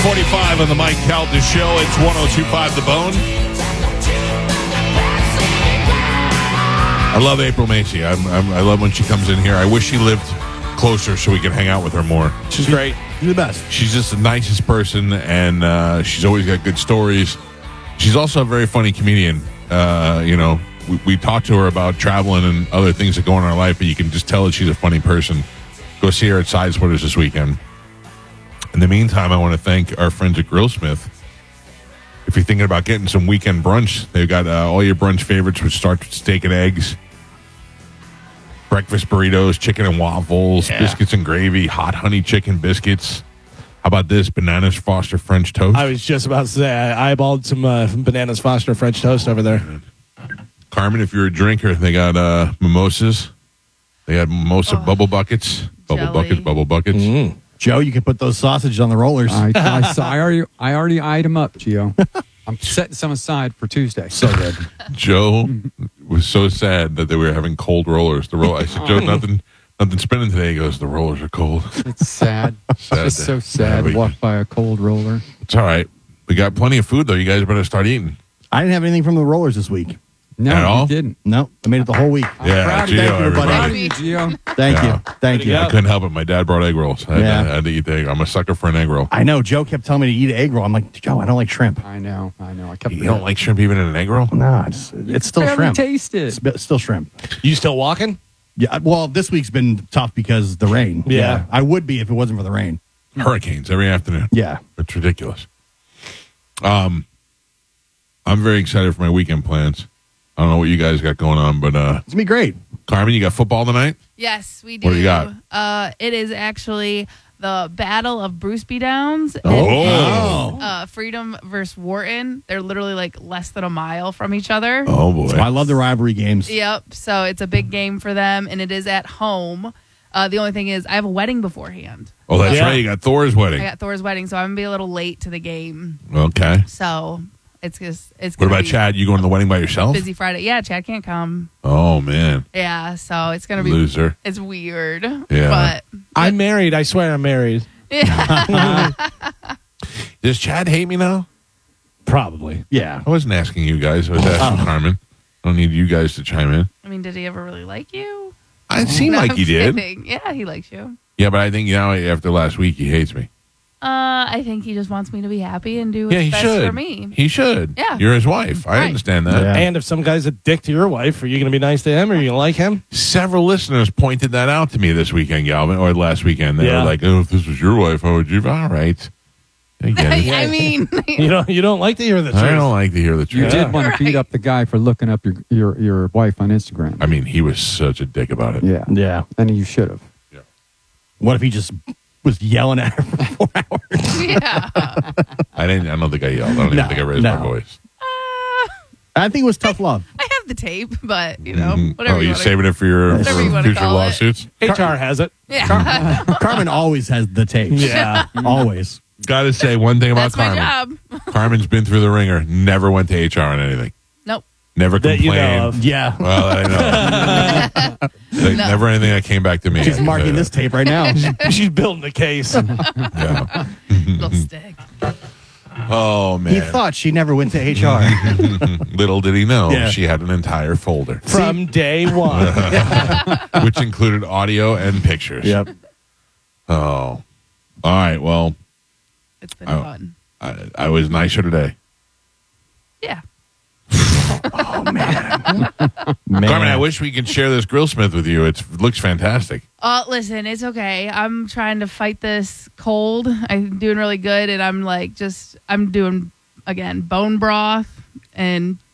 7:45 on the Mike Calda Show. It's 102.5 The Bone. I love April Macy. I love when she comes in here. I wish she lived closer so we could hang out with her more. She's great. You're the best. She's just the nicest person, and she's always got good stories. She's also a very funny comedian. We talked to her about traveling and other things that go on in her life, but you can just tell that she's a funny person. Go see her at Side Splitters this weekend. In the meantime, I want to thank our friends at Grillsmith. If you're thinking about getting some weekend brunch, they've got all your brunch favorites, which start with steak and eggs, breakfast burritos, chicken and waffles, biscuits and gravy, hot honey chicken biscuits. How about this? Bananas Foster French toast. I was just about to say, I eyeballed some Bananas Foster French toast over there. Carmen, if you're a drinker, they got mimosas. They got mimosa bubble buckets. Bubble buckets. Mm. Joe, you can put those sausages on the rollers. I already eyed them up, Gio. I'm setting some aside for Tuesday. So good. Joe was so sad that they were having cold rollers. I said, Joe, nothing spinning today. He goes, the rollers are cold. It's sad. It's just so sad to walk by a cold roller. It's all right. We got plenty of food, though. You guys better start eating. I didn't have anything from the rollers this week. No, At all? you didn't. No, I made it the whole week. Yeah, proud of Gio, you, everybody. Proud of you, Gio. Thank you. Thank you. I couldn't help it. My dad brought egg rolls. I had to eat the egg. I'm a sucker for an egg roll. I know. Joe kept telling me to eat an egg roll. I'm like, Joe, I don't like shrimp. I know. I kept. You don't like shrimp even in an egg roll? No, it's still barely shrimp. taste it. It's still shrimp. You still walking? Yeah. Well, this week's been tough because the rain. Yeah. I would be if it wasn't for the rain. Hurricanes every afternoon. Yeah. It's ridiculous. I'm very excited for my weekend plans. I don't know what you guys got going on, but It's going to be great. Carmen, you got football tonight? Yes, we do. What do you got? It is actually the Battle of Bruceby Downs. Oh. Freedom versus Wharton. They're literally like less than a mile from each other. Oh, boy. So I love the rivalry games. Yep. So it's a big game for them, and it is at home. The only thing is I have a wedding beforehand. Oh, that's Yeah. right. You got Thor's wedding. I got Thor's wedding, so I'm going to be a little late to the game. Okay. So it's What gonna about be Chad? You going to the wedding by yourself? busy Friday. Yeah, Chad can't come. Oh, man. Yeah, so it's going to be Loser. It's weird. Yeah. But I'm married. I swear I'm married. yeah. Does Chad hate me now? Probably. Yeah. I wasn't asking you guys. I was asking Carmen. I don't need you guys to chime in. I mean, did he ever really like you? It seemed No, like I'm he did. kidding. Yeah, he likes you. Yeah, but I think now after last week, he hates me. I think he just wants me to be happy and do what's Yeah, he best should. for me. He should. Yeah. You're his wife. I Right. understand that. Yeah. And if some guy's a dick to your wife, are you going to be nice to him? Or are you going to like him? Several listeners pointed that out to me this weekend, Galvin, or last weekend. They Yeah. were like, "Oh, if this was your wife, how would you?" All right. I get it. I mean, You don't like to hear the truth. I don't like to hear the You truth. did want to beat up the guy for looking up your wife on Instagram. I mean, he was such a dick about it. Yeah. Yeah. And you should have. What if he just was yelling at her for 4 hours? yeah. I don't think I yelled. I don't even think I raised my no. voice. I think it was tough love. I have the tape, but whatever. Oh, you wanna- saving it for your Whatever you wanna future call it. lawsuits? HR has it. Yeah, Carmen always has the tapes. Yeah. Always. Got to say one thing about that's my Carmen. job. Carmen's been through the ringer. Never went to HR on anything. Nope. Never That complained. you know of. Yeah. Well, I know. Never anything that came back to me. She's marking this tape right now. She's building a case. Yeah. Little stick. Oh, man. He thought she never went to HR. Little did he know, Yeah. she had an entire folder, From day one. which included audio and pictures. Yep. Oh. All right. Well, It's been fun. I was nicer today. Yeah. Man. Carmen, I wish we could share this Grillsmith with you. It looks fantastic. Listen, it's okay. I'm trying to fight this cold. I'm doing really good, and I'm doing again bone broth and